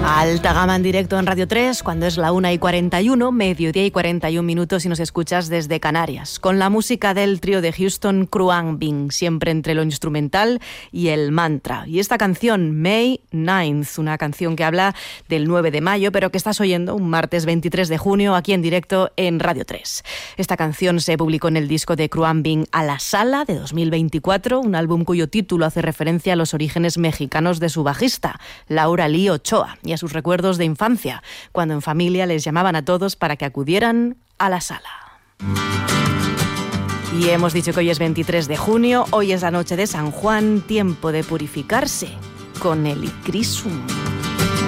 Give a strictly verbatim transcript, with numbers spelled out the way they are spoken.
Alta gama en directo en Radio tres, cuando es la una y cuarenta y uno, mediodía y cuarenta y un minutos y nos escuchas desde Canarias, con la música del trío de Houston Khruangbin, siempre entre lo instrumental y el mantra. Y esta canción, May ninth, una canción que habla del nueve de mayo, pero que estás oyendo un martes veintitrés de junio aquí en directo en Radio tres. Esta canción se publicó en el disco de Khruangbin A la Sala de dos mil veinticuatro, un álbum cuyo título hace referencia a los orígenes mexicanos de su bajista, Laura Lee Ochoa, y a sus recuerdos de infancia, cuando en familia les llamaban a todos para que acudieran a la sala. Y hemos dicho que hoy es veintitrés de junio, hoy es la noche de San Juan, tiempo de purificarse con el Icrisum.